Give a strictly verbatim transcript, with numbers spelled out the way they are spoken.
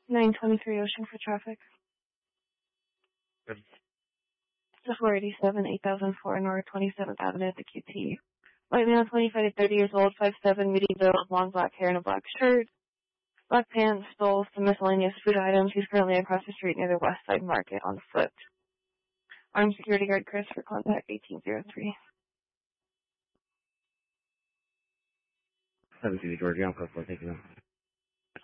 nine twenty-three Ocean for traffic. Good. The four eighty-seven, eight thousand four North twenty-seventh Avenue at the Q T. White male, twenty-five to thirty years old, five seven, medium build, long black hair and a black shirt. Black pants, stole some miscellaneous food items. He's currently across the street near the West Side Market on foot. Armed security guard Chris for contact eighteen oh three. seven City Georgia, I'm taking them.